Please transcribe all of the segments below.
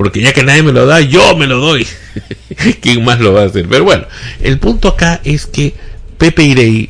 porque ya que nadie me lo da, yo me lo doy. ¿Quién más lo va a hacer? Pero bueno, el punto acá es que Pepe Irey,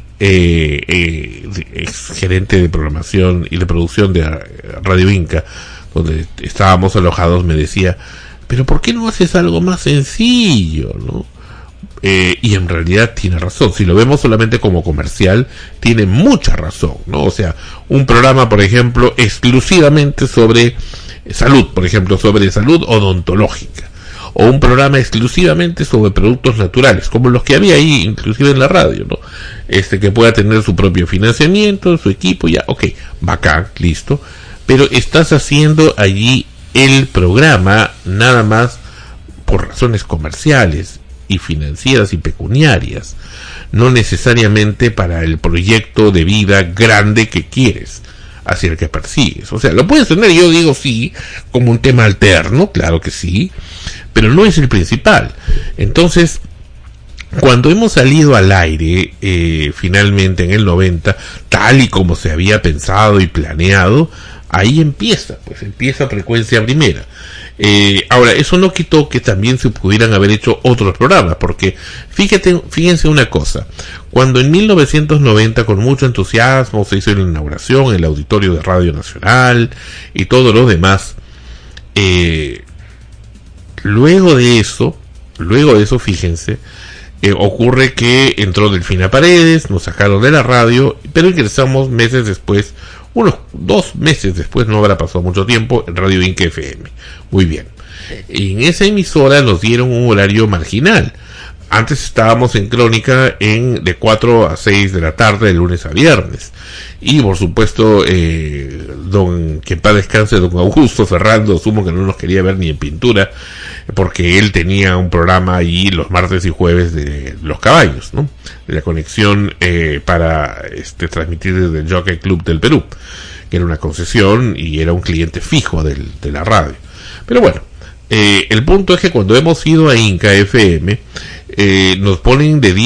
ex gerente de programación y de producción de Radio Inca, donde estábamos alojados, me decía, pero ¿por qué no haces algo más sencillo, no? Y en realidad tiene razón. Si lo vemos solamente como comercial, tiene mucha razón, ¿no? O sea, un programa, por ejemplo, exclusivamente sobre salud, por ejemplo, sobre salud odontológica, o un programa exclusivamente sobre productos naturales, como los que había ahí, inclusive en la radio, ¿no? Que pueda tener su propio financiamiento, su equipo, ya, ok, bacán, listo. Pero estás haciendo allí el programa nada más por razones comerciales y financieras y pecuniarias, no necesariamente para el proyecto de vida grande que quieres, hacia el que persigues. O sea, lo puedes tener, yo digo sí, como un tema alterno, claro que sí, pero no es el principal. Entonces, cuando hemos salido al aire, finalmente en el 90, tal y como se había pensado y planeado, ahí empieza Frecuencia Primera. Ahora, eso no quitó que también se pudieran haber hecho otros programas, porque fíjense una cosa, cuando en 1990 con mucho entusiasmo se hizo la inauguración en el auditorio de Radio Nacional y todo lo demás, luego de eso, fíjense, ocurre que entró Delfina Paredes, nos sacaron de la radio, pero ingresamos meses después, unos 2 meses después, no habrá pasado mucho tiempo, en Radio Inca FM. Muy bien. En esa emisora nos dieron un horario marginal. Antes estábamos en Crónica de 4 a 6 de la tarde, de lunes a viernes. Y por supuesto, que en paz descanse, don Augusto Ferrando, asumo que no nos quería ver ni en pintura, porque él tenía un programa allí los martes y jueves de los caballos, ¿no? De la conexión para transmitir desde el Jockey Club del Perú, que era una concesión y era un cliente fijo de la radio. Pero bueno, el punto es que cuando hemos ido a Inca FM, nos ponen de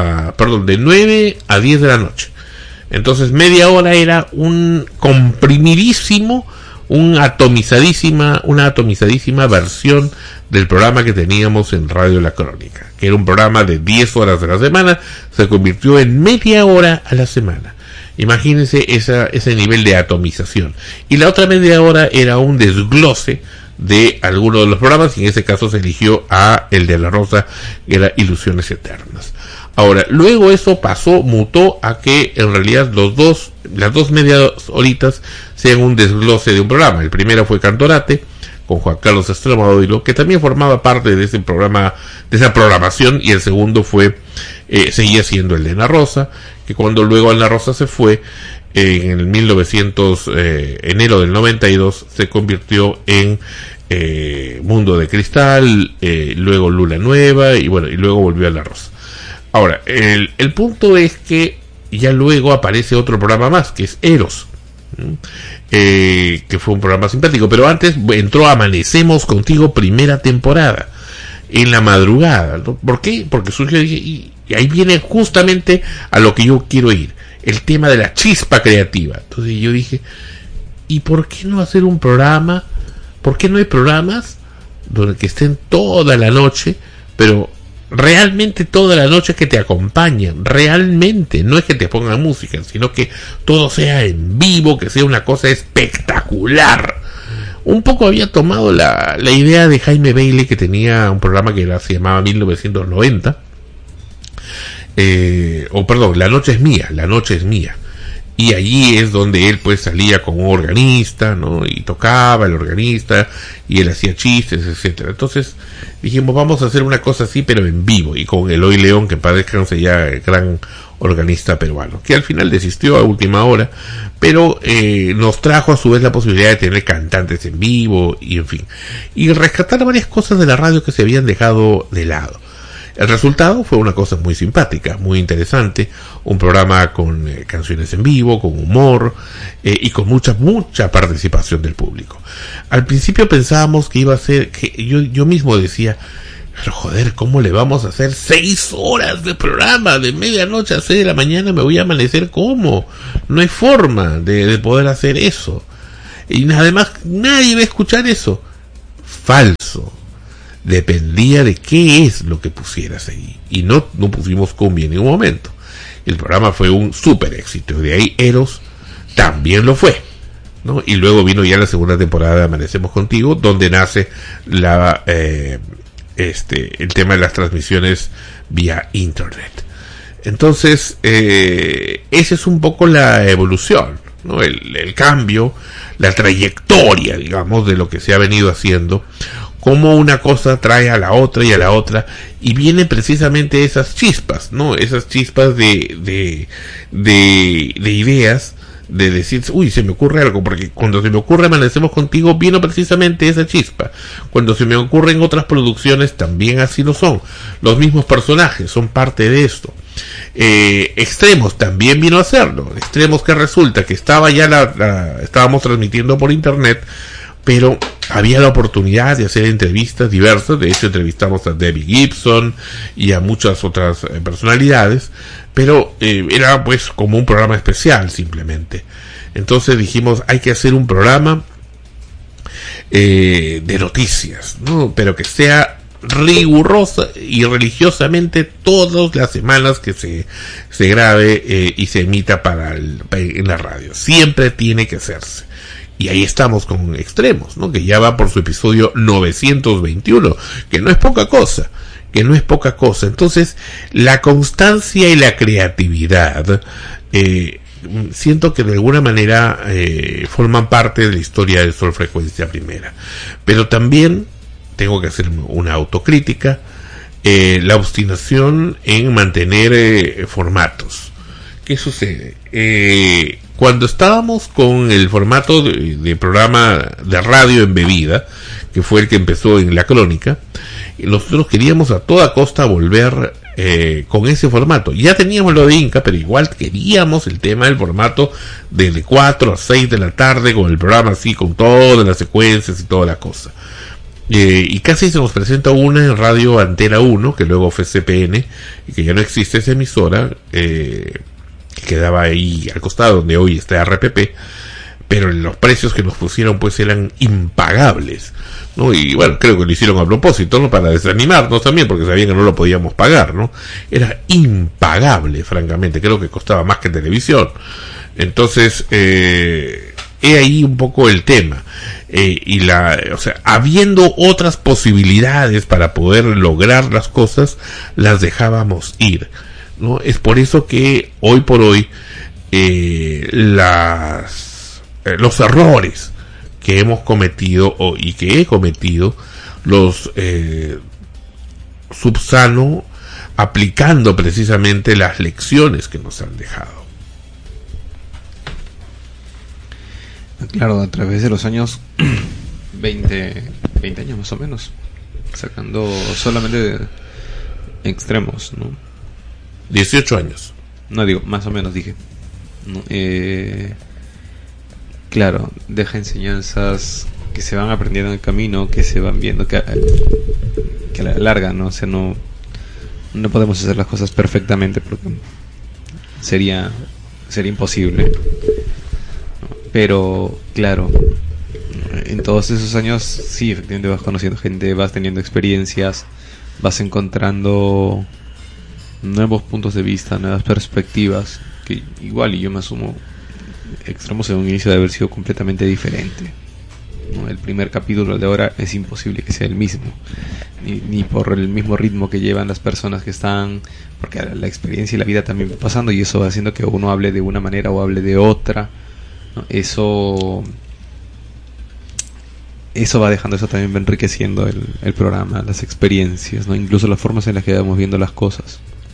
9 a 10 de la noche. Entonces media hora era un comprimidísimo, una atomizadísima versión del programa que teníamos en Radio La Crónica, que era un programa de 10 horas de la semana, se convirtió en media hora a la semana. Imagínense ese nivel de atomización. Y la otra media hora era un desglose de alguno de los programas, y en ese caso se eligió a el de La Rosa, que era Ilusiones Eternas. Ahora, luego eso mutó a que en realidad las dos media horitas sean un desglose de un programa. El primero fue Cantorate, con Juan Carlos Estremadura, que también formaba parte de ese programa, de esa programación, y el segundo seguía siendo el de Ana Rosa, que cuando luego Ana Rosa se fue, en el enero del 92, se convirtió en Mundo de Cristal, luego Luna Nueva, y luego volvió a La Rosa. Ahora, el punto es que ya luego aparece otro programa más, que es Eros, que fue un programa simpático, pero antes entró Amanecemos Contigo, primera temporada, en la madrugada, ¿no? ¿Por qué? Porque surgió, y ahí viene justamente a lo que yo quiero ir, el tema de la chispa creativa. Entonces yo dije, ¿y por qué no hacer un programa? ¿Por qué no hay programas donde que estén toda la noche, pero realmente toda la noche, que te acompañen, realmente, no es que te pongan música, sino que todo sea en vivo, que sea una cosa espectacular? Un poco había tomado la idea de Jaime Bailey, que tenía un programa que se llamaba 1990, La Noche es Mía, y allí es donde él pues salía con un organista, ¿no? Y tocaba el organista, y él hacía chistes, etcétera. Entonces dijimos, vamos a hacer una cosa así, pero en vivo, y con Eloy León, que para descanse ya, el gran organista peruano, que al final desistió a última hora, pero nos trajo a su vez la posibilidad de tener cantantes en vivo, y en fin, y rescatar varias cosas de la radio que se habían dejado de lado. El resultado fue una cosa muy simpática, muy interesante, un programa con canciones en vivo, con humor, y con mucha participación del público. Al principio pensábamos que iba a ser, que yo mismo decía, pero joder, ¿cómo le vamos a hacer 6 horas de programa de medianoche a 6 de la mañana? Me voy a amanecer, ¿cómo? No hay forma de poder hacer eso. Y además nadie va a escuchar eso. Falso. dependía de qué es lo que pusieras ahí. Y no pusimos cumbia en ningún momento. El programa fue un súper éxito. De ahí Eros también lo fue, ¿no? Y luego vino ya la segunda temporada de Amanecemos Contigo, donde nace el tema de las transmisiones vía internet. Entonces, esa es un poco la evolución, ¿no? El cambio, la trayectoria, digamos, de lo que se ha venido haciendo, cómo una cosa trae a la otra, y vienen precisamente esas chispas, ¿no? Esas chispas de ideas, de decir, uy, se me ocurre algo, porque cuando se me ocurre Amanecemos Contigo, vino precisamente esa chispa. Cuando se me ocurren otras producciones, también así lo son. Los mismos personajes son parte de esto. Extremos también vino a hacerlo. Extremos, que resulta que estaba ya estábamos transmitiendo por internet, pero había la oportunidad de hacer entrevistas diversas. De hecho, entrevistamos a Debbie Gibson y a muchas otras personalidades, pero era pues como un programa especial simplemente. Entonces dijimos, hay que hacer un programa de noticias, ¿no? Pero que sea rigurosa y religiosamente todas las semanas que se grabe y se emita en la radio. Siempre tiene que hacerse. Y ahí estamos con Extremos, ¿no? Que ya va por su episodio 921, que no es poca cosa. Entonces, la constancia y la creatividad, siento que de alguna manera forman parte de la historia de Sol Frecuencia Primera. Pero también tengo que hacer una autocrítica, la obstinación en mantener formatos. ¿Qué sucede? Cuando estábamos con el formato de programa de radio embebida, que fue el que empezó en La Crónica, nosotros queríamos a toda costa volver con ese formato. Ya teníamos lo de Inca, pero igual queríamos el tema del formato de 4 a 6 de la tarde, con el programa así, con todas las secuencias y toda la cosa. Y casi se nos presenta una en Radio Antena 1, que luego fue CPN, y que ya no existe esa emisora, que quedaba ahí al costado donde hoy está RPP, pero los precios que nos pusieron pues eran impagables, ¿no? Y bueno, creo que lo hicieron a propósito, ¿no? Para desanimarnos también, porque sabían que no lo podíamos pagar, ¿no? Era impagable, francamente. Creo que costaba más que televisión. Entonces, he ahí un poco el tema. O sea, habiendo otras posibilidades para poder lograr las cosas, las dejábamos ir, ¿no? Es por eso que hoy por hoy los errores que hemos cometido y que he cometido los subsano aplicando precisamente las lecciones que nos han dejado. Claro, a través de los años 20 años más o menos, sacando solamente Extremos, ¿no? 18 años. No digo, más o menos dije, ¿no? Claro, deja enseñanzas que se van aprendiendo en el camino, que se van viendo que a la larga, ¿no? O sea, no podemos hacer las cosas perfectamente porque sería imposible. Pero, claro, en todos esos años, sí, efectivamente vas conociendo gente, vas teniendo experiencias, vas encontrando nuevos puntos de vista, nuevas perspectivas, que igual, y yo me asumo, Extremos en un inicio de haber sido completamente diferente, ¿no? El primer capítulo de ahora es imposible que sea el mismo, ni por el mismo ritmo que llevan las personas que están, porque la experiencia y la vida también va pasando, y eso va haciendo que uno hable de una manera o hable de otra, ¿no? Eso va dejando, eso también va enriqueciendo el programa, las experiencias, ¿no? Incluso las formas en las que vamos viendo las cosas.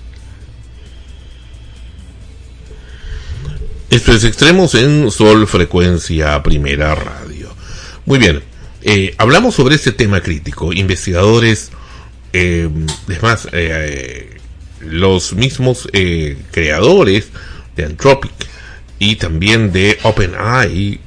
Esto es Extremos en Sol Frecuencia Primera Radio. Muy bien, hablamos sobre este tema crítico. Investigadores, es más, los mismos creadores de Anthropic y también de OpenAI,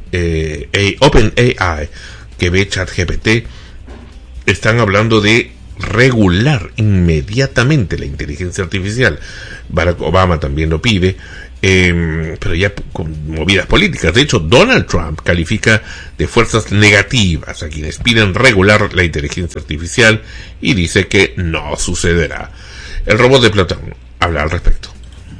que ve ChatGPT, están hablando de regular inmediatamente la inteligencia artificial. Barack Obama también lo pide. pero ya con movidas políticas. De hecho, Donald Trump califica de fuerzas negativas a quienes piden regular la inteligencia artificial y dice que no sucederá. El robot de Platón habla al respecto.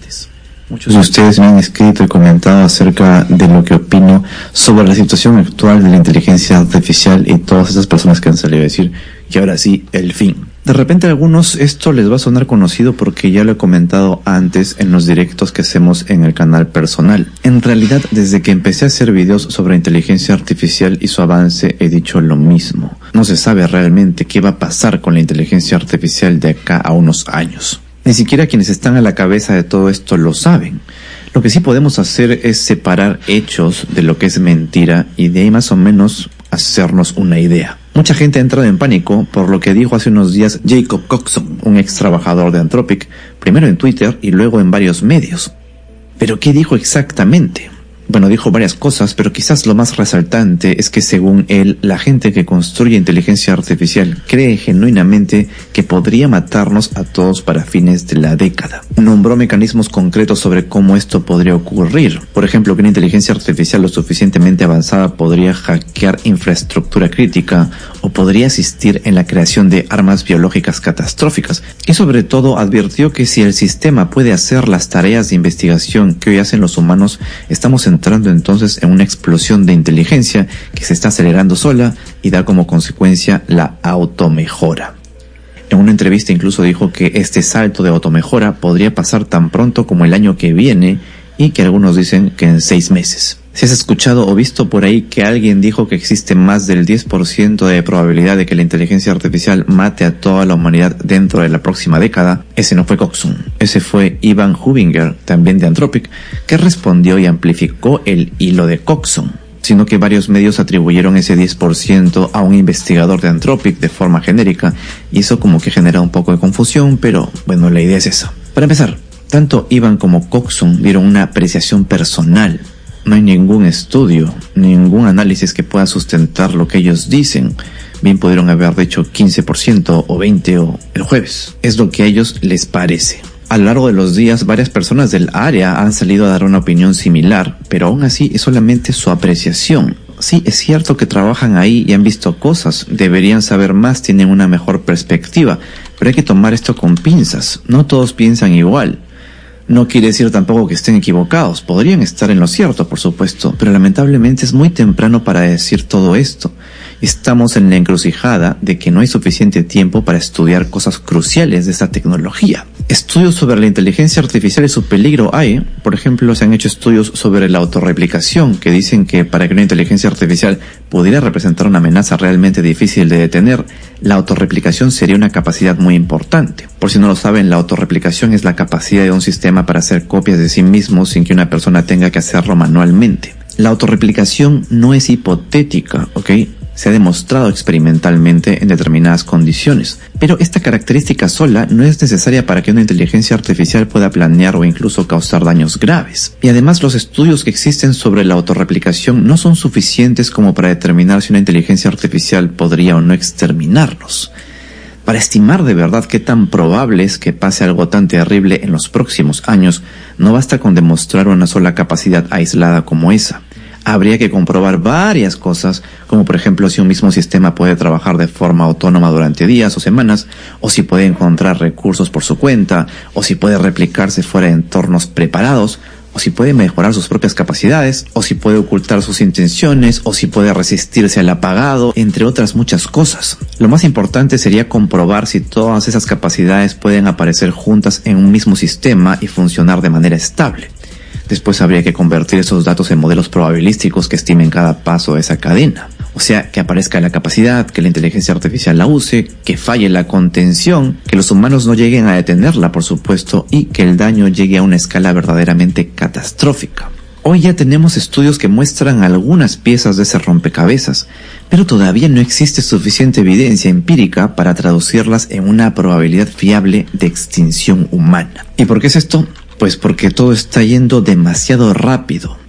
Muchos de ustedes me han escrito y comentado acerca de lo que opino sobre la situación actual de la inteligencia artificial y todas esas personas que han salido a decir que ahora sí, el fin. De repente a algunos esto les va a sonar conocido porque ya lo he comentado antes en los directos que hacemos en el canal personal. En realidad, desde que empecé a hacer videos sobre inteligencia artificial y su avance, he dicho lo mismo. No se sabe realmente qué va a pasar con la inteligencia artificial de acá a unos años. Ni siquiera quienes están a la cabeza de todo esto lo saben. Lo que sí podemos hacer es separar hechos de lo que es mentira y de ahí más o menos hacernos una idea. Mucha gente ha entrado en pánico por lo que dijo hace unos días Jacob Coxon, un ex trabajador de Anthropic, primero en Twitter y luego en varios medios. ¿Pero qué dijo exactamente? Bueno, dijo varias cosas, pero quizás lo más resaltante es que según él, la gente que construye inteligencia artificial cree genuinamente que podría matarnos a todos para fines de la década. Nombró mecanismos concretos sobre cómo esto podría ocurrir. Por ejemplo, que una inteligencia artificial lo suficientemente avanzada podría hackear infraestructura crítica o podría asistir en la creación de armas biológicas catastróficas. Y sobre todo advirtió que si el sistema puede hacer las tareas de investigación que hoy hacen los humanos, estamos entrando entonces en una explosión de inteligencia que se está acelerando sola y da como consecuencia la automejora. En una entrevista incluso dijo que este salto de automejora podría pasar tan pronto como el año que viene y que algunos dicen que en 6 meses. Si has escuchado o visto por ahí que alguien dijo que existe más del 10% de probabilidad de que la inteligencia artificial mate a toda la humanidad dentro de la próxima década, ese no fue Coxon, ese fue Ivan Hubinger, también de Anthropic, que respondió y amplificó el hilo de Coxon, sino que varios medios atribuyeron ese 10% a un investigador de Anthropic de forma genérica, y eso como que genera un poco de confusión, pero bueno, la idea es esa. Para empezar, tanto Ivan como Coxon dieron una apreciación personal. No hay ningún estudio, ningún análisis que pueda sustentar lo que ellos dicen. Bien pudieron haber dicho 15% o 20% o el jueves. Es lo que a ellos les parece. A lo largo de los días, varias personas del área han salido a dar una opinión similar, pero aún así es solamente su apreciación. Sí, es cierto que trabajan ahí y han visto cosas, deberían saber más, tienen una mejor perspectiva, pero hay que tomar esto con pinzas. No todos piensan igual. No quiere decir tampoco que estén equivocados, podrían estar en lo cierto, por supuesto, pero lamentablemente es muy temprano para decir todo esto. Estamos en la encrucijada de que no hay suficiente tiempo para estudiar cosas cruciales de esta tecnología. Estudios sobre la inteligencia artificial y su peligro hay. Por ejemplo, se han hecho estudios sobre la autorreplicación que dicen que para que una inteligencia artificial pudiera representar una amenaza realmente difícil de detener, la autorreplicación sería una capacidad muy importante. Por si no lo saben, la autorreplicación es la capacidad de un sistema para hacer copias de sí mismo sin que una persona tenga que hacerlo manualmente. La autorreplicación no es hipotética, ¿ok? Se ha demostrado experimentalmente en determinadas condiciones, pero esta característica sola no es necesaria para que una inteligencia artificial pueda planear o incluso causar daños graves. Y además los estudios que existen sobre la autorreplicación no son suficientes como para determinar si una inteligencia artificial podría o no exterminarnos. Para estimar de verdad qué tan probable es que pase algo tan terrible en los próximos años, no basta con demostrar una sola capacidad aislada como esa. Habría que comprobar varias cosas, como por ejemplo si un mismo sistema puede trabajar de forma autónoma durante días o semanas, o si puede encontrar recursos por su cuenta, o si puede replicarse fuera de entornos preparados, o si puede mejorar sus propias capacidades, o si puede ocultar sus intenciones, o si puede resistirse al apagado, entre otras muchas cosas. Lo más importante sería comprobar si todas esas capacidades pueden aparecer juntas en un mismo sistema y funcionar de manera estable. Después habría que convertir esos datos en modelos probabilísticos que estimen cada paso de esa cadena. O sea, que aparezca la capacidad, que la inteligencia artificial la use, que falle la contención, que los humanos no lleguen a detenerla, por supuesto, y que el daño llegue a una escala verdaderamente catastrófica. Hoy ya tenemos estudios que muestran algunas piezas de ese rompecabezas, pero todavía no existe suficiente evidencia empírica para traducirlas en una probabilidad fiable de extinción humana. ¿Y por qué es esto? Pues porque todo está yendo demasiado rápido.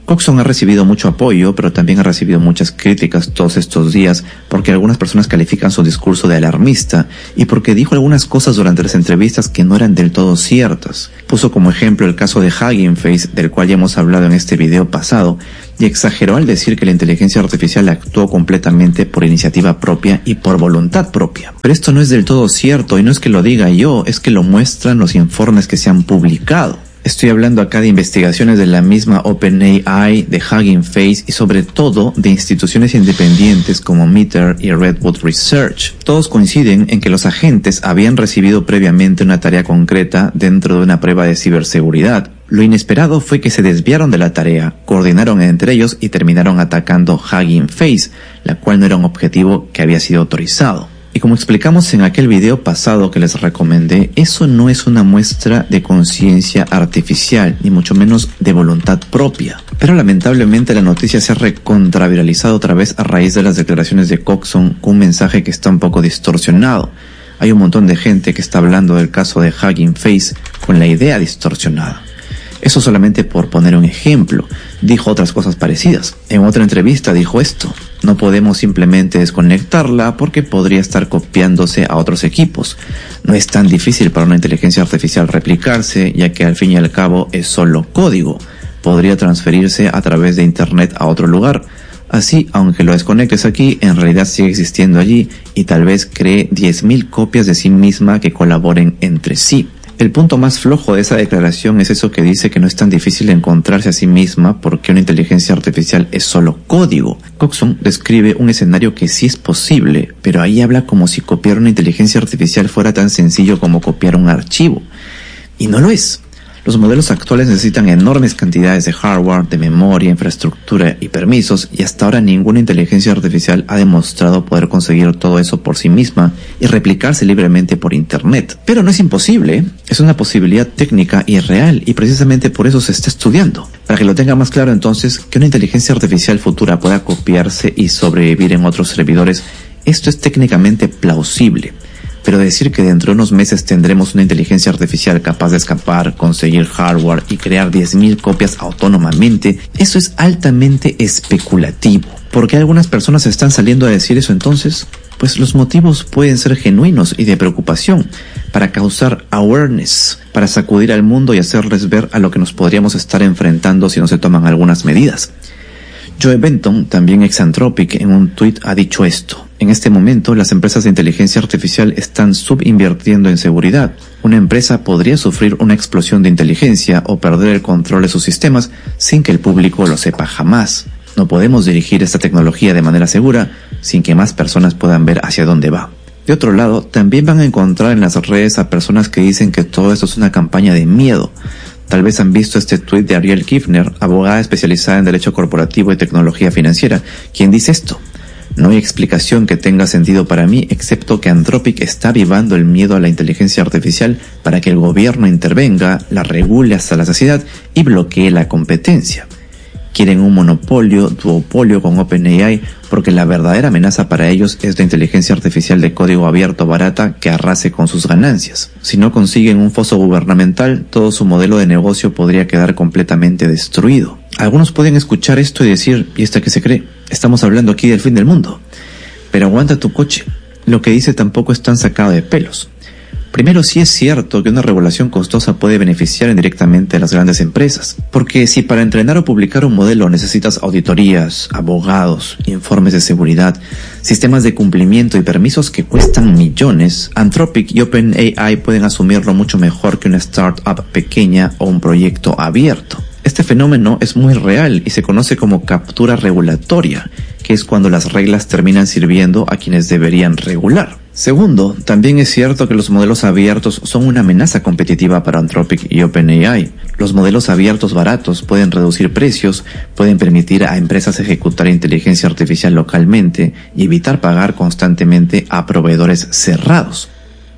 Coxon ha recibido mucho apoyo, pero también ha recibido muchas críticas todos estos días porque algunas personas califican su discurso de alarmista y porque dijo algunas cosas durante las entrevistas que no eran del todo ciertas. Puso como ejemplo el caso de Hugging Face, del cual ya hemos hablado en este video pasado, y exageró al decir que la inteligencia artificial actuó completamente por iniciativa propia y por voluntad propia. Pero esto no es del todo cierto, y no es que lo diga yo, es que lo muestran los informes que se han publicado. Estoy hablando acá de investigaciones de la misma OpenAI, de Hugging Face y sobre todo de instituciones independientes como Meter y Redwood Research. Todos coinciden en que los agentes habían recibido previamente una tarea concreta dentro de una prueba de ciberseguridad. Lo inesperado fue que se desviaron de la tarea, coordinaron entre ellos y terminaron atacando Hugging Face, la cual no era un objetivo que había sido autorizado. Y como explicamos en aquel video pasado que les recomendé, eso no es una muestra de conciencia artificial, ni mucho menos de voluntad propia. Pero lamentablemente la noticia se ha recontraviralizado otra vez a raíz de las declaraciones de Coxon con un mensaje que está un poco distorsionado. Hay un montón de gente que está hablando del caso de Hugging Face con la idea distorsionada. Eso solamente por poner un ejemplo. Dijo otras cosas parecidas. En otra entrevista dijo esto: no podemos simplemente desconectarla porque podría estar copiándose a otros equipos. No es tan difícil para una inteligencia artificial replicarse, ya que al fin y al cabo es solo código. Podría transferirse a través de internet a otro lugar. Así, aunque lo desconectes aquí, en realidad sigue existiendo allí y tal vez cree 10.000 copias de sí misma que colaboren entre sí. El punto más flojo de esa declaración es eso que dice que no es tan difícil encontrarse a sí misma porque una inteligencia artificial es solo código. Coxon describe un escenario que sí es posible, pero ahí habla como si copiar una inteligencia artificial fuera tan sencillo como copiar un archivo. Y no lo es. Los modelos actuales necesitan enormes cantidades de hardware, de memoria, infraestructura y permisos, y hasta ahora ninguna inteligencia artificial ha demostrado poder conseguir todo eso por sí misma y replicarse libremente por internet. Pero no es imposible, es una posibilidad técnica y real, y precisamente por eso se está estudiando. Para que lo tenga más claro entonces, que una inteligencia artificial futura pueda copiarse y sobrevivir en otros servidores, esto es técnicamente plausible. Pero decir que dentro de unos meses tendremos una inteligencia artificial capaz de escapar, conseguir hardware y crear 10.000 copias autónomamente, eso es altamente especulativo. ¿Por qué algunas personas están saliendo a decir eso entonces? Pues los motivos pueden ser genuinos y de preocupación, para causar awareness, para sacudir al mundo y hacerles ver a lo que nos podríamos estar enfrentando si no se toman algunas medidas. Joe Benton, también ex Anthropic, en un tuit ha dicho esto: en este momento las empresas de inteligencia artificial están subinvirtiendo en seguridad. Una empresa podría sufrir una explosión de inteligencia o perder el control de sus sistemas sin que el público lo sepa jamás. No podemos dirigir esta tecnología de manera segura sin que más personas puedan ver hacia dónde va. De otro lado, también van a encontrar en las redes a personas que dicen que todo esto es una campaña de miedo. Tal vez han visto este tuit de Ariel Kiffner, abogada especializada en derecho corporativo y tecnología financiera, quien dice esto: no hay explicación que tenga sentido para mí, excepto que Anthropic está avivando el miedo a la inteligencia artificial para que el gobierno intervenga, la regule hasta la saciedad y bloquee la competencia. Quieren un monopolio, duopolio con OpenAI, porque la verdadera amenaza para ellos es la inteligencia artificial de código abierto barata que arrase con sus ganancias. Si no consiguen un foso gubernamental, todo su modelo de negocio podría quedar completamente destruido. Algunos pueden escuchar esto y decir: ¿y esta qué se cree? Estamos hablando aquí del fin del mundo. Pero aguanta tu coche. Lo que dice tampoco es tan sacado de pelos. Primero, sí es cierto que una regulación costosa puede beneficiar indirectamente a las grandes empresas, porque si para entrenar o publicar un modelo necesitas auditorías, abogados, informes de seguridad, sistemas de cumplimiento y permisos que cuestan millones, Anthropic y OpenAI pueden asumirlo mucho mejor que una startup pequeña o un proyecto abierto. Este fenómeno es muy real y se conoce como captura regulatoria, que es cuando las reglas terminan sirviendo a quienes deberían regular. Segundo, también es cierto que los modelos abiertos son una amenaza competitiva para Anthropic y OpenAI. Los modelos abiertos baratos pueden reducir precios, pueden permitir a empresas ejecutar inteligencia artificial localmente y evitar pagar constantemente a proveedores cerrados.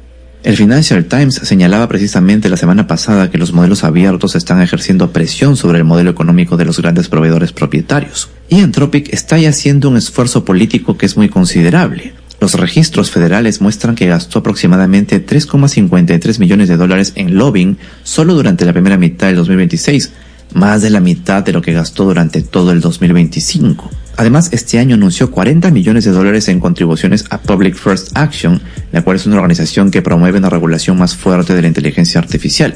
El Financial Times señalaba precisamente la semana pasada que los modelos abiertos están ejerciendo presión sobre el modelo económico de los grandes proveedores propietarios. Y Anthropic está ya haciendo un esfuerzo político que es muy considerable. Los registros federales muestran que gastó aproximadamente $3,53 millones en lobbying solo durante la primera mitad del 2026, más de la mitad de lo que gastó durante todo el 2025. Además, este año anunció $40 millones en contribuciones a Public First Action, la cual es una organización que promueve una regulación más fuerte de la inteligencia artificial.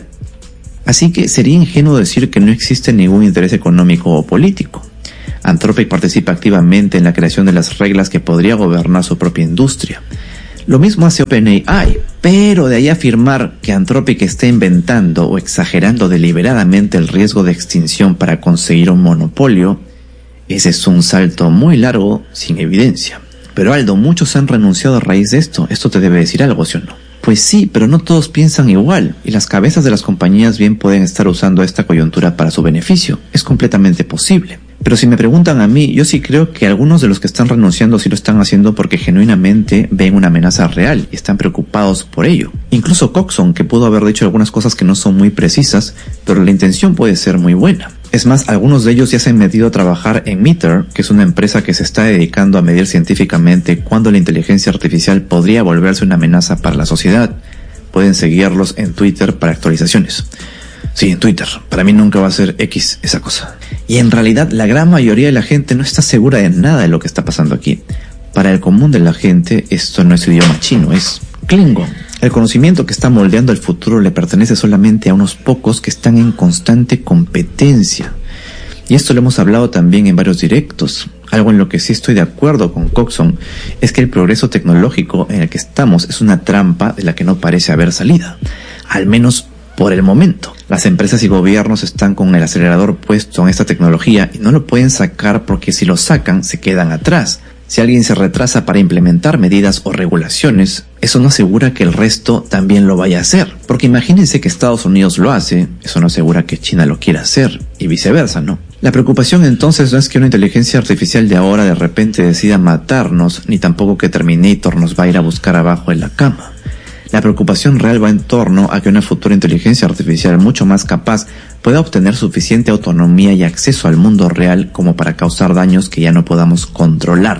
Así que sería ingenuo decir que no existe ningún interés económico o político. Anthropic participa activamente en la creación de las reglas que podría gobernar su propia industria. Lo mismo hace OpenAI, pero de ahí a afirmar que Anthropic está inventando o exagerando deliberadamente el riesgo de extinción para conseguir un monopolio, ese es un salto muy largo sin evidencia. Pero Aldo, muchos han renunciado a raíz de esto. Esto te debe decir algo, ¿sí o no? Pues sí, pero no todos piensan igual, y las cabezas de las compañías bien pueden estar usando esta coyuntura para su beneficio. Es completamente posible. Pero si me preguntan a mí, yo sí creo que algunos de los que están renunciando sí lo están haciendo porque genuinamente ven una amenaza real y están preocupados por ello. Incluso Coxon, que pudo haber dicho algunas cosas que no son muy precisas, pero la intención puede ser muy buena. Es más, algunos de ellos ya se han metido a trabajar en Meter, que es una empresa que se está dedicando a medir científicamente cuándo la inteligencia artificial podría volverse una amenaza para la sociedad. Pueden seguirlos en Twitter para actualizaciones. Sí, en Twitter. Para mí nunca va a ser X esa cosa. Y en realidad la gran mayoría de la gente no está segura de nada de lo que está pasando aquí. Para el común de la gente esto no es idioma chino, es Klingon. El conocimiento que está moldeando el futuro le pertenece solamente a unos pocos que están en constante competencia. Y esto lo hemos hablado también en varios directos. Algo en lo que sí estoy de acuerdo con Coxon es que el progreso tecnológico en el que estamos es una trampa de la que no parece haber salida. Al menos por el momento. Las empresas y gobiernos están con el acelerador puesto en esta tecnología y no lo pueden sacar porque si lo sacan se quedan atrás. Si alguien se retrasa para implementar medidas o regulaciones, eso no asegura que el resto también lo vaya a hacer. Porque imagínense que Estados Unidos lo hace, eso no asegura que China lo quiera hacer, y viceversa, ¿no? La preocupación entonces no es que una inteligencia artificial de ahora de repente decida matarnos, ni tampoco que Terminator nos va a ir a buscar abajo en la cama. La preocupación real va en torno a que una futura inteligencia artificial mucho más capaz pueda obtener suficiente autonomía y acceso al mundo real como para causar daños que ya no podamos controlar.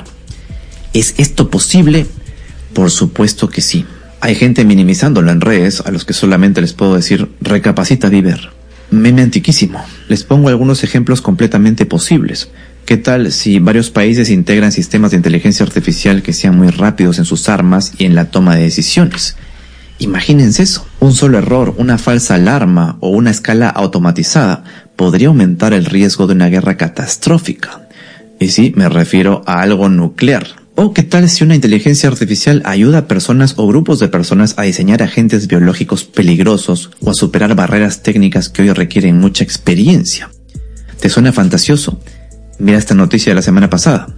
¿Es esto posible? Por supuesto que sí. Hay gente minimizándolo en redes, a los que solamente les puedo decir, recapacita Viver. Meme antiquísimo. Les pongo algunos ejemplos completamente posibles. ¿Qué tal si varios países integran sistemas de inteligencia artificial que sean muy rápidos en sus armas y en la toma de decisiones? Imagínense eso. Un solo error, una falsa alarma o una escala automatizada podría aumentar el riesgo de una guerra catastrófica. Y sí, me refiero a algo nuclear. ¿O qué tal si una inteligencia artificial ayuda a personas o grupos de personas a diseñar agentes biológicos peligrosos o a superar barreras técnicas que hoy requieren mucha experiencia? ¿Te suena fantasioso? Mira esta noticia de la semana pasada.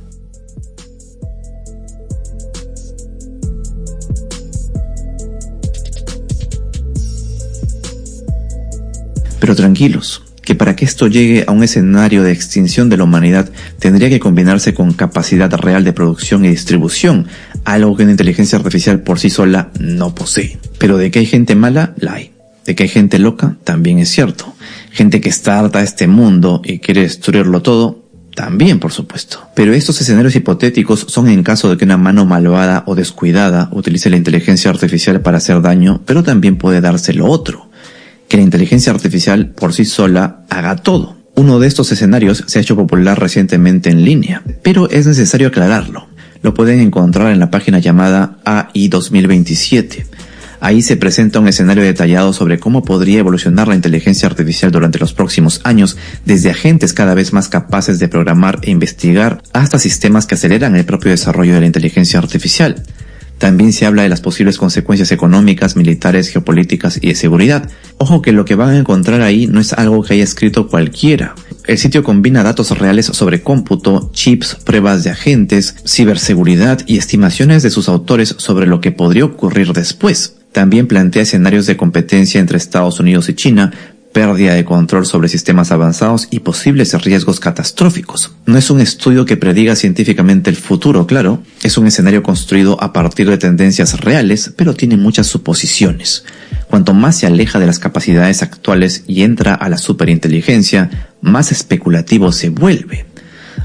Pero tranquilos, que para que esto llegue a un escenario de extinción de la humanidad tendría que combinarse con capacidad real de producción y distribución, algo que una inteligencia artificial por sí sola no posee. Pero de que hay gente mala, la hay. De que hay gente loca, también es cierto. Gente que está harta de este mundo y quiere destruirlo todo, también por supuesto. Pero estos escenarios hipotéticos son en caso de que una mano malvada o descuidada utilice la inteligencia artificial para hacer daño, pero también puede darse lo otro, que la inteligencia artificial por sí sola haga todo. Uno de estos escenarios se ha hecho popular recientemente en línea, pero es necesario aclararlo. Lo pueden encontrar en la página llamada AI 2027. Ahí se presenta un escenario detallado sobre cómo podría evolucionar la inteligencia artificial durante los próximos años, desde agentes cada vez más capaces de programar e investigar hasta sistemas que aceleran el propio desarrollo de la inteligencia artificial. También se habla de las posibles consecuencias económicas, militares, geopolíticas y de seguridad. Ojo que lo que van a encontrar ahí no es algo que haya escrito cualquiera. El sitio combina datos reales sobre cómputo, chips, pruebas de agentes, ciberseguridad y estimaciones de sus autores sobre lo que podría ocurrir después. También plantea escenarios de competencia entre Estados Unidos y China, pérdida de control sobre sistemas avanzados y posibles riesgos catastróficos. No es un estudio que prediga científicamente el futuro, claro, es un escenario construido a partir de tendencias reales, pero tiene muchas suposiciones. Cuanto más se aleja de las capacidades actuales y entra a la superinteligencia, más especulativo se vuelve.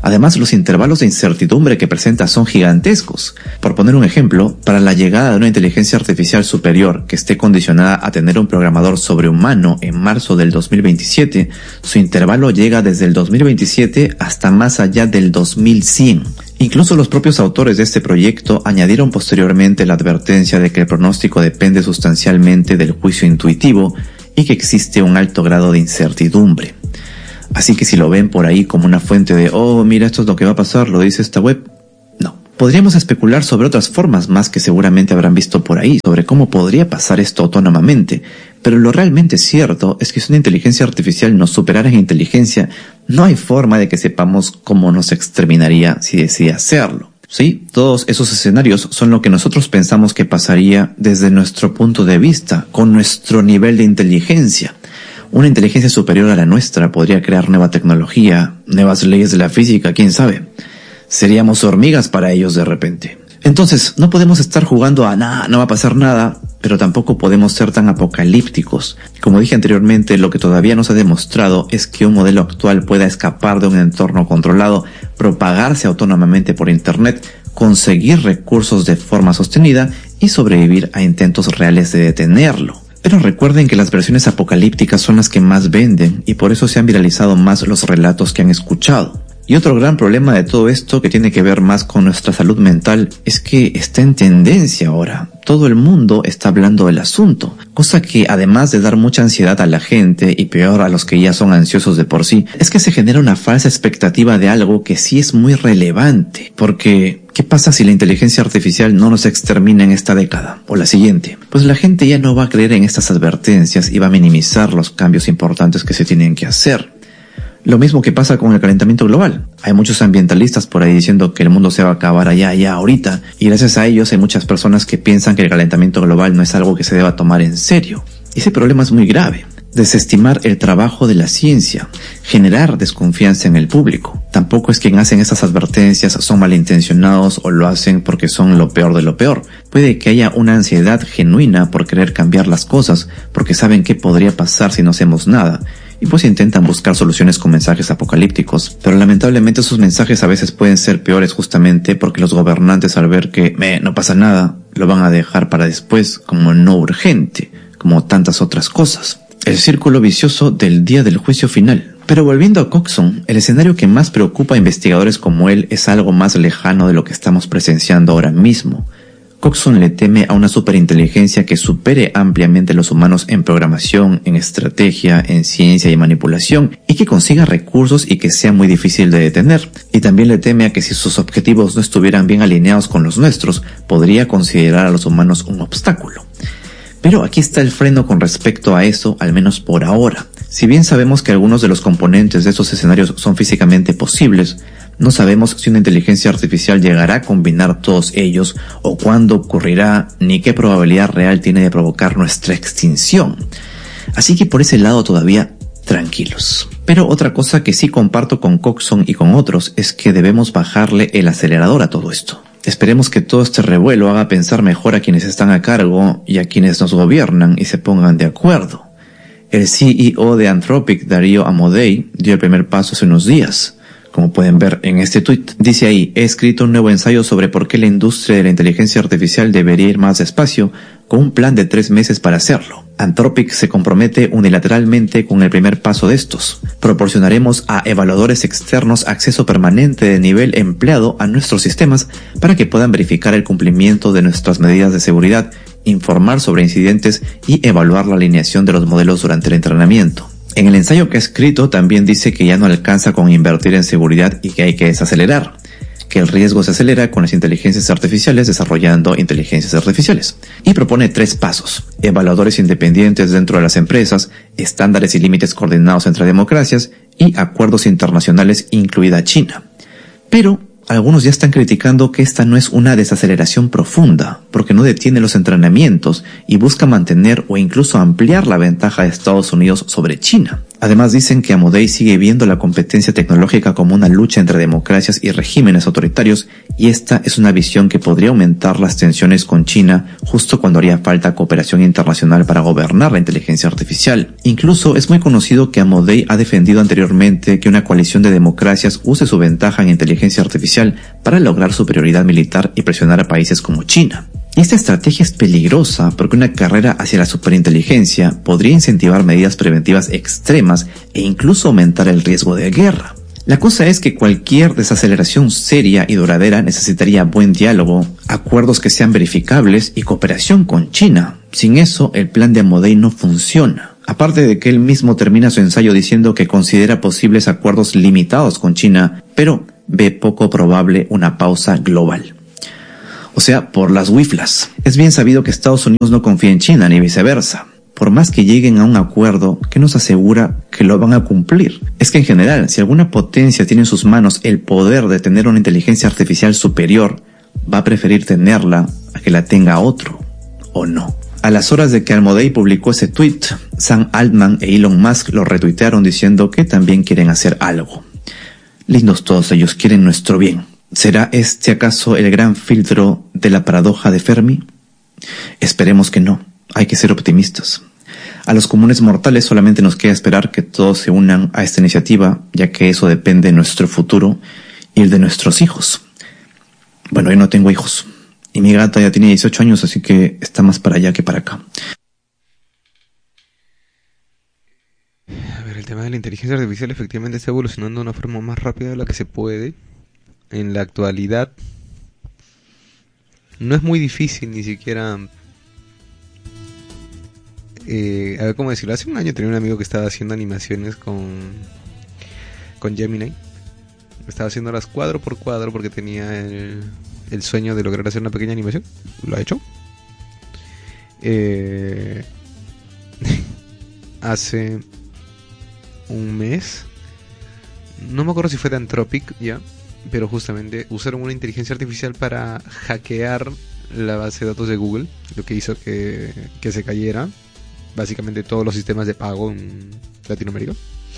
Además, los intervalos de incertidumbre que presenta son gigantescos. Por poner un ejemplo, para la llegada de una inteligencia artificial superior que esté condicionada a tener un programador sobrehumano en marzo del 2027, su intervalo llega desde el 2027 hasta más allá del 2100. Incluso los propios autores de este proyecto añadieron posteriormente la advertencia de que el pronóstico depende sustancialmente del juicio intuitivo y que existe un alto grado de incertidumbre. Así que si lo ven por ahí como una fuente de «oh, mira, esto es lo que va a pasar, lo dice esta web», no. Podríamos especular sobre otras formas más que seguramente habrán visto por ahí, sobre cómo podría pasar esto autónomamente, pero lo realmente cierto es que si una inteligencia artificial nos superara en inteligencia, no hay forma de que sepamos cómo nos exterminaría si decide hacerlo. Sí, todos esos escenarios son lo que nosotros pensamos que pasaría desde nuestro punto de vista, con nuestro nivel de inteligencia. Una inteligencia superior a la nuestra podría crear nueva tecnología, nuevas leyes de la física, quién sabe. Seríamos hormigas para ellos de repente. Entonces, no podemos estar jugando a nada, no va a pasar nada, pero tampoco podemos ser tan apocalípticos. Como dije anteriormente, lo que todavía no se ha demostrado es que un modelo actual pueda escapar de un entorno controlado, propagarse autónomamente por Internet, conseguir recursos de forma sostenida y sobrevivir a intentos reales de detenerlo. Pero recuerden que las versiones apocalípticas son las que más venden y por eso se han viralizado más los relatos que han escuchado. Y otro gran problema de todo esto, que tiene que ver más con nuestra salud mental, es que está en tendencia ahora. Todo el mundo está hablando del asunto, cosa que además de dar mucha ansiedad a la gente y peor a los que ya son ansiosos de por sí, es que se genera una falsa expectativa de algo que sí es muy relevante, porque ¿qué pasa si la inteligencia artificial no nos extermina en esta década o la siguiente? Pues la gente ya no va a creer en estas advertencias y va a minimizar los cambios importantes que se tienen que hacer. Lo mismo que pasa con el calentamiento global. Hay muchos ambientalistas por ahí diciendo que el mundo se va a acabar allá, ahorita, y gracias a ellos hay muchas personas que piensan que el calentamiento global no es algo que se deba tomar en serio. Ese problema es muy grave. Desestimar el trabajo de la ciencia, generar desconfianza en el público. Tampoco es quien hacen esas advertencias son malintencionados o lo hacen porque son lo peor de lo peor. Puede que haya una ansiedad genuina por querer cambiar las cosas, porque saben qué podría pasar si no hacemos nada. Y pues intentan buscar soluciones con mensajes apocalípticos. Pero lamentablemente esos mensajes a veces pueden ser peores justamente porque los gobernantes al ver que no pasa nada, lo van a dejar para después como no urgente, como tantas otras cosas. El círculo vicioso del día del juicio final. Pero volviendo a Coxon, el escenario que más preocupa a investigadores como él es algo más lejano de lo que estamos presenciando ahora mismo. Coxon le teme a una superinteligencia que supere ampliamente a los humanos en programación, en estrategia, en ciencia y manipulación, y que consiga recursos y que sea muy difícil de detener. Y también le teme a que si sus objetivos no estuvieran bien alineados con los nuestros, podría considerar a los humanos un obstáculo. Pero aquí está el freno con respecto a eso, al menos por ahora. Si bien sabemos que algunos de los componentes de estos escenarios son físicamente posibles, no sabemos si una inteligencia artificial llegará a combinar todos ellos o cuándo ocurrirá, ni qué probabilidad real tiene de provocar nuestra extinción. Así que por ese lado todavía tranquilos. Pero otra cosa que sí comparto con Coxon y con otros es que debemos bajarle el acelerador a todo esto. Esperemos que todo este revuelo haga pensar mejor a quienes están a cargo y a quienes nos gobiernan y se pongan de acuerdo. El CEO de Anthropic, Darío Amodei, dio el primer paso hace unos días. Como pueden ver en este tuit, dice ahí: he escrito un nuevo ensayo sobre por qué la industria de la inteligencia artificial debería ir más despacio, con un plan de 3 meses para hacerlo. Anthropic se compromete unilateralmente con el primer paso de estos. Proporcionaremos a evaluadores externos acceso permanente de nivel empleado a nuestros sistemas para que puedan verificar el cumplimiento de nuestras medidas de seguridad, informar sobre incidentes y evaluar la alineación de los modelos durante el entrenamiento. En el ensayo que ha escrito también dice que ya no alcanza con invertir en seguridad y que hay que desacelerar, que el riesgo se acelera con las inteligencias artificiales desarrollando inteligencias artificiales. Y propone 3 pasos: evaluadores independientes dentro de las empresas, estándares y límites coordinados entre democracias y acuerdos internacionales incluida China. Pero algunos ya están criticando que esta no es una desaceleración profunda, porque no detiene los entrenamientos y busca mantener o incluso ampliar la ventaja de Estados Unidos sobre China. Además dicen que Amodei sigue viendo la competencia tecnológica como una lucha entre democracias y regímenes autoritarios, y esta es una visión que podría aumentar las tensiones con China justo cuando haría falta cooperación internacional para gobernar la inteligencia artificial. Incluso es muy conocido que Amodei ha defendido anteriormente que una coalición de democracias use su ventaja en inteligencia artificial para lograr superioridad militar y presionar a países como China. Y esta estrategia es peligrosa porque una carrera hacia la superinteligencia podría incentivar medidas preventivas extremas e incluso aumentar el riesgo de guerra. La cosa es que cualquier desaceleración seria y duradera necesitaría buen diálogo, acuerdos que sean verificables y cooperación con China. Sin eso, el plan de Amodei no funciona. Aparte de que él mismo termina su ensayo diciendo que considera posibles acuerdos limitados con China, pero ve poco probable una pausa global. O sea, por las wiflas. Es bien sabido que Estados Unidos no confía en China ni viceversa. Por más que lleguen a un acuerdo, ¿qué nos asegura que lo van a cumplir? Es que en general, si alguna potencia tiene en sus manos el poder de tener una inteligencia artificial superior, va a preferir tenerla a que la tenga otro, ¿o no? A las horas de que Amodei publicó ese tweet, Sam Altman e Elon Musk lo retuitearon diciendo que también quieren hacer algo. Lindos todos ellos, quieren nuestro bien. ¿Será este acaso el gran filtro de la paradoja de Fermi? Esperemos que no, hay que ser optimistas. A los comunes mortales solamente nos queda esperar que todos se unan a esta iniciativa, ya que eso depende de nuestro futuro y el de nuestros hijos. Bueno, yo no tengo hijos, y mi gata ya tiene 18 años, así que está más para allá que para acá. A ver, el tema de la inteligencia artificial efectivamente está evolucionando de una forma más rápida de la que se puede. En la actualidad no es muy difícil ni siquiera a ver cómo decirlo. Hace un año tenía un amigo que estaba haciendo animaciones con Gemini. Estaba haciéndolas cuadro por cuadro porque tenía el sueño de lograr hacer una pequeña animación. Lo ha hecho. Hace un mes, no me acuerdo si fue de Anthropic ya, pero justamente usaron una inteligencia artificial para hackear la base de datos de Google, lo que hizo que se cayera básicamente todos los sistemas de pago en Latinoamérica.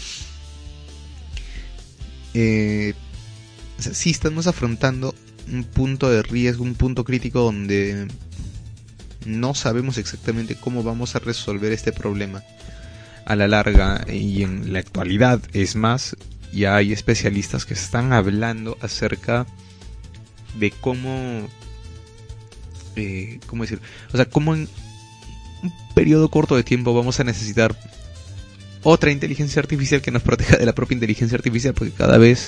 O sea, sí estamos afrontando un punto de riesgo, un punto crítico donde no sabemos exactamente cómo vamos a resolver este problema a la larga, y en la actualidad es más, ya hay especialistas que están hablando acerca de cómo decir, o sea, cómo en un periodo corto de tiempo vamos a necesitar otra inteligencia artificial que nos proteja de la propia inteligencia artificial, porque cada vez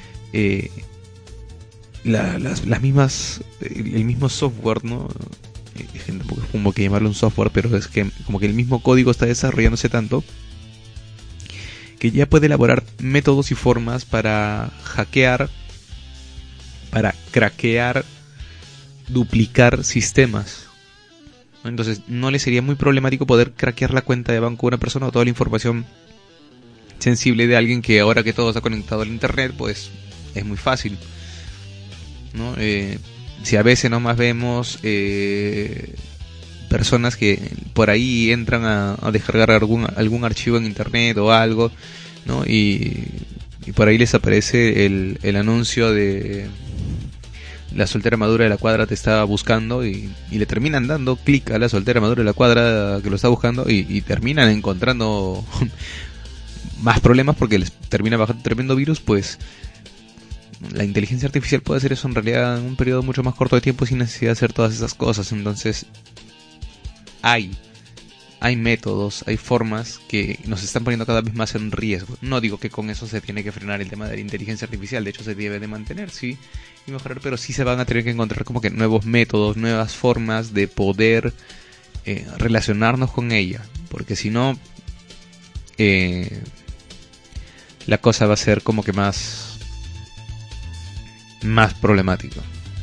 las mismas, el mismo software, ¿no? Tampoco es como que llamarlo un software, pero es que como que el mismo código está desarrollándose tanto que ya puede elaborar métodos y formas para hackear, para craquear, duplicar sistemas. Entonces no le sería muy problemático poder craquear la cuenta de banco de una persona o toda la información sensible de alguien que ahora que todo está conectado al internet, pues es muy fácil, ¿no? Si a veces nomás vemos personas que por ahí entran a descargar algún archivo en internet o algo, ¿no? Y por ahí les aparece el anuncio de la soltera madura de la cuadra te está buscando, y le terminan dando clic a la soltera madura de la cuadra que lo está buscando, y terminan encontrando más problemas porque les termina bajando tremendo virus. Pues la inteligencia artificial puede hacer eso en realidad en un periodo mucho más corto de tiempo sin necesidad de hacer todas esas cosas. Entonces hay métodos, hay formas que nos están poniendo cada vez más en riesgo. No digo que con eso se tiene que frenar el tema de la inteligencia artificial, de hecho se debe de mantener, sí, y mejorar, pero sí se van a tener que encontrar como que nuevos métodos, nuevas formas de poder relacionarnos con ella, porque si no la cosa va a ser como que más problemática,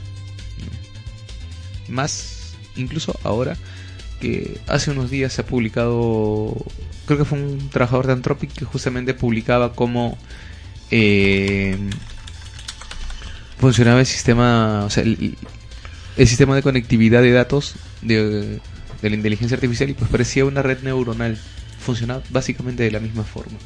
más incluso ahora que hace unos días se ha publicado, creo que fue un trabajador de Anthropic que justamente publicaba cómo funcionaba el sistema, o sea, el sistema de conectividad de datos de la inteligencia artificial, y pues parecía una red neuronal funciona básicamente de la misma forma.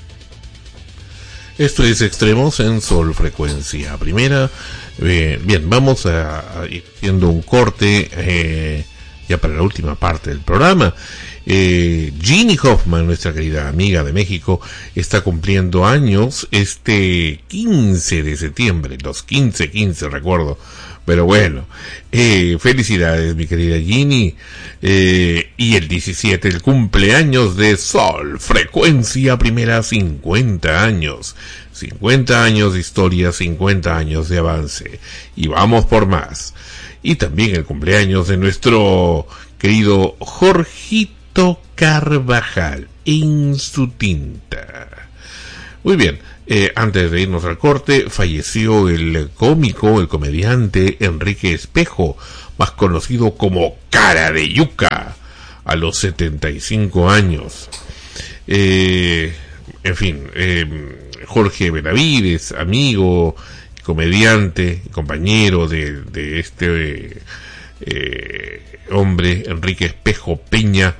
Esto es Extremos en Sol Frecuencia Primera. Bien, vamos a ir haciendo un corte ya para la última parte del programa. Ginny Hoffman, nuestra querida amiga de México, está cumpliendo años este 15 de septiembre, los 15 recuerdo, pero bueno, felicidades mi querida Ginny, y el 17 el cumpleaños de Sol Frecuencia Primera, 50 años de historia, 50 años de avance, y vamos por más. Y también el cumpleaños de nuestro querido Jorgito Carvajal en su tinta. Muy bien, antes de irnos al corte, falleció el cómico, el comediante Enrique Espejo, más conocido como Cara de Yuca, a los 75 años. En fin, Jorge Benavides, amigo, comediante, compañero de este hombre, Enrique Espejo Peña,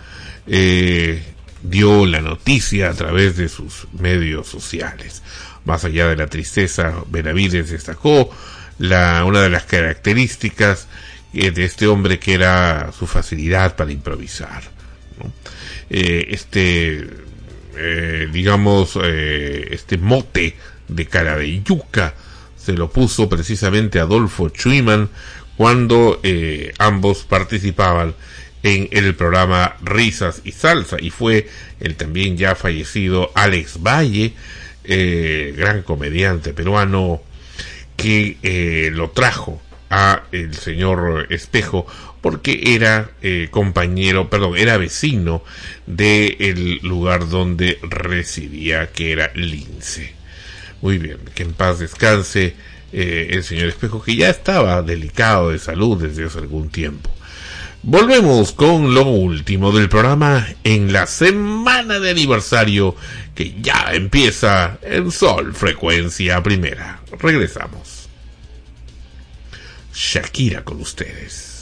dio la noticia a través de sus medios sociales. Más allá de la tristeza, Benavides destacó una de las características de este hombre, que era su facilidad para improvisar, ¿no? Este mote de Cara de Yuca se lo puso precisamente Adolfo Schumann cuando ambos participaban en el programa Risas y Salsa, y fue el también ya fallecido Alex Valle, gran comediante peruano, que lo trajo a el señor Espejo porque era era vecino del lugar donde residía, que era Lince. Muy bien, que en paz descanse el señor Espejo, que ya estaba delicado de salud desde hace algún tiempo. Volvemos con lo último del programa en la semana de aniversario, que ya empieza en Sol Frecuencia Primera. Regresamos. Shakira con ustedes.